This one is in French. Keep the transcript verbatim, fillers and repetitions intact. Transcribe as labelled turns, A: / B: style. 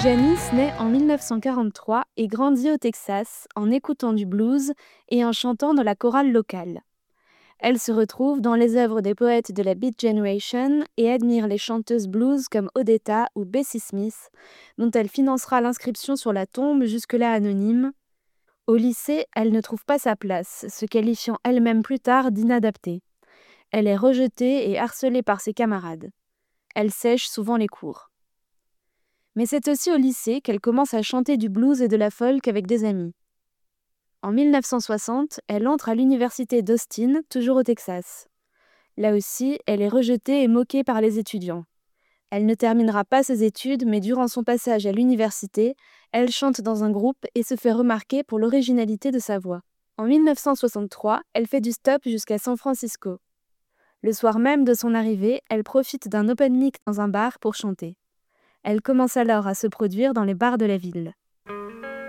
A: Janice naît en mille neuf cent quarante-trois et grandit au Texas en écoutant du blues et en chantant dans la chorale locale. Elle se retrouve dans les œuvres des poètes de la Beat Generation et admire les chanteuses blues comme Odetta ou Bessie Smith, dont elle financera l'inscription sur la tombe jusque-là anonyme. Au lycée, elle ne trouve pas sa place, se qualifiant elle-même plus tard d'inadaptée. Elle est rejetée et harcelée par ses camarades. Elle sèche souvent les cours. Mais c'est aussi au lycée qu'elle commence à chanter du blues et de la folk avec des amis. En mille neuf cent soixante, elle entre à l'université d'Austin, toujours au Texas. Là aussi, elle est rejetée et moquée par les étudiants. Elle ne terminera pas ses études, mais durant son passage à l'université, elle chante dans un groupe et se fait remarquer pour l'originalité de sa voix. En mille neuf cent soixante-trois, elle fait du stop jusqu'à San Francisco. Le soir même de son arrivée, elle profite d'un open mic dans un bar pour chanter. Elle commence alors à se produire dans les bars de la ville.